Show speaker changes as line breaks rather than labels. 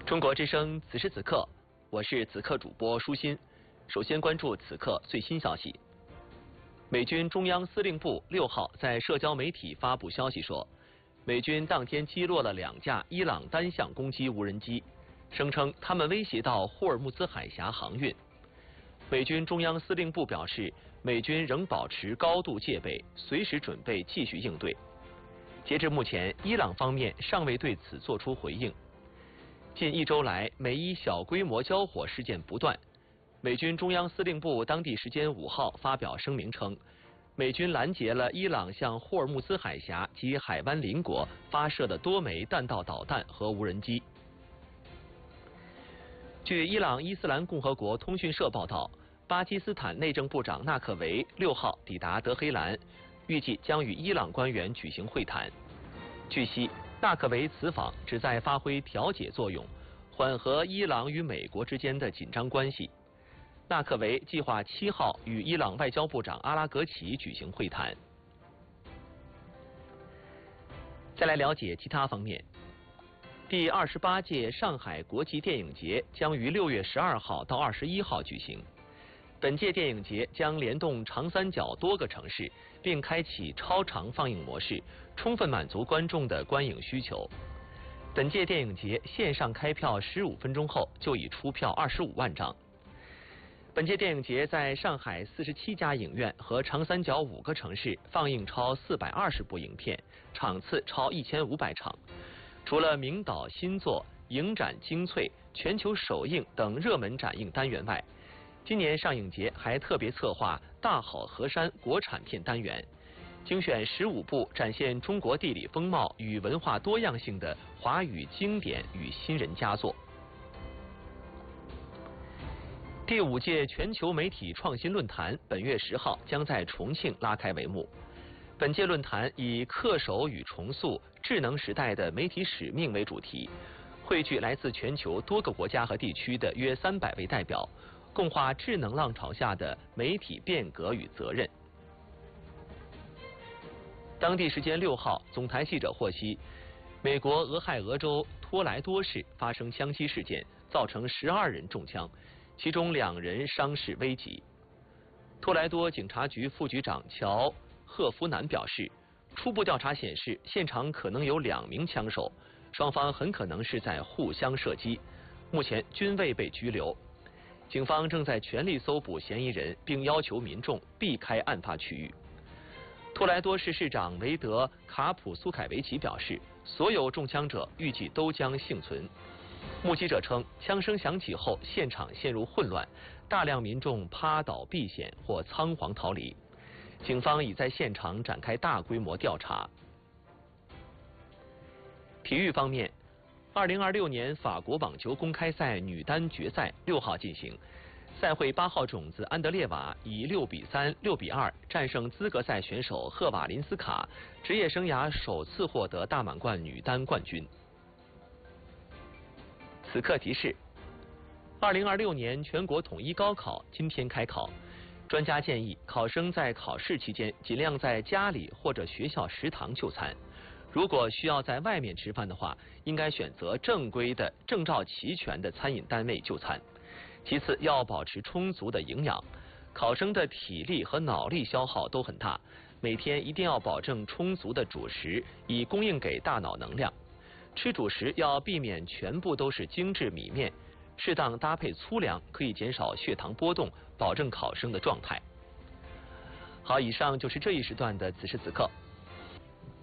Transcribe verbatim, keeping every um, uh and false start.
中国之声此时此刻，我是此刻主播舒心。首先关注此刻最新消息。美军中央司令部六号在社交媒体发布消息说，美军当天击落了两架伊朗单向攻击无人机，声称他们威胁到霍尔木兹海峡航运。美军中央司令部表示，美军仍保持高度戒备，随时准备继续应对。截至目前，伊朗方面尚未对此作出回应。近一周来，美伊小规模交火事件不断。美军中央司令部当地时间五号发表声明称，美军拦截了伊朗向霍尔木兹海峡及海湾邻国发射的多枚弹道导弹和无人机。据伊朗伊斯兰共和国通讯社报道，巴基斯坦内政部长纳克维六号抵达德黑兰，预计将与伊朗官员举行会谈。据悉，纳克维此访旨在发挥调解作用，缓和伊朗与美国之间的紧张关系。纳克维计划七号与伊朗外交部长阿拉格齐举行会谈。再来了解其他方面。第二十八届上海国际电影节将于六月十二号到二十一号举行。本届电影节将联动长三角多个城市，并开启超长放映模式，充分满足观众的观影需求。本届电影节线上开票十五分钟后就已出票二十五万张。本届电影节在上海四十七家影院和长三角五个城市放映超四百二十部影片，场次超一千五百场。除了名导新作、影展精粹、全球首映等热门展映单元外，今年上影节还特别策划大好河山国产片单元，精选十五部展现中国地理风貌与文化多样性的华语经典与新人佳作。第五届全球媒体创新论坛本月十号将在重庆拉开帷幕。本届论坛以恪守与重塑智能时代的媒体使命为主题，汇聚来自全球多个国家和地区的约三百位代表，共话智能浪潮下的媒体变革与责任。当地时间六号，总台记者获悉，美国俄亥俄州托莱多市发生枪击事件，造成十二人中枪，其中两人伤势危急。托莱多警察局副局长乔·赫夫南表示，初步调查显示，现场可能有两名枪手，双方很可能是在互相射击，目前均未被拘留。警方正在全力搜捕嫌疑人，并要求民众避开案发区域。托莱多市市长维德·卡普苏凯维奇表示，所有中枪者预计都将幸存。目击者称，枪声响起后，现场陷入混乱，大量民众趴倒避险或仓皇逃离。警方已在现场展开大规模调查。体育方面，二零二六年法国网球公开赛女单决赛六号进行，赛会八号种子安德烈瓦以六比三、六比二战胜资格赛选手赫瓦林斯卡，职业生涯首次获得大满贯女单冠军。此刻提示：二零二六年全国统一高考今天开考，专家建议考生在考试期间尽量在家里或者学校食堂就餐。如果需要在外面吃饭的话，应该选择正规的、证照齐全的餐饮单位就餐。其次，要保持充足的营养。考生的体力和脑力消耗都很大，每天一定要保证充足的主食，以供应给大脑能量。吃主食要避免全部都是精致米面，适当搭配粗粮，可以减少血糖波动，保证考生的状态。好，以上就是这一时段的此时此刻。